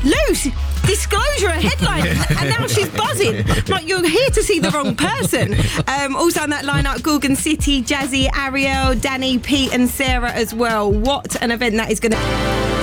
Loose disclosure, a headline, and now she's buzzing. Like, you're here to see the wrong person. Also on that lineup, Gorgon City, Jazzy, Ariel, Danny, Pete and Sarah as well. What an event that is going to...